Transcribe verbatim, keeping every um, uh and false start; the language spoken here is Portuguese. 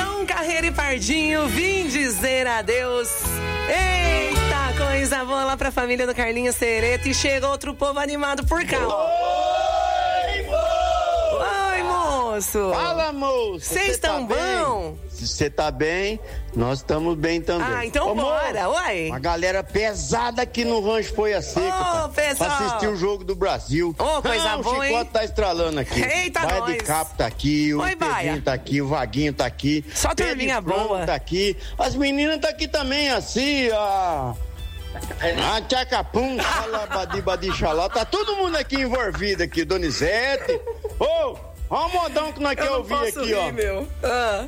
João Carreiro e Pardinho, vim dizer adeus. Eita, coisa boa lá pra família do Carlinhos Cereto. E chegou outro povo animado por cá. Oi, moço! Oi, moço! Fala, moço! Vocês estão tá bom? Se você tá bem, nós estamos bem também. Ah, então Ô, bora, moço, uai! uma galera pesada aqui no Rancho Folha Seca, Ô, pai, pessoal! pra assistir o jogo do Brasil. Ô, coisa ah, boa, o hein? Chicote tá estralando aqui. Eita, Baia nós! de Capo tá aqui, o Oi, Baia. Pedrinho tá aqui, o Vaguinho tá aqui. Só Pedro turminha Frango boa. tá aqui. As meninas tá aqui também, assim, a... Ah, tchacapum, xalabadi, badi, xalá. Tá todo mundo aqui envolvido aqui, Donizete. Ô, ó o modão que nós queremos ouvir aqui, rir, ó. Meu. Ah.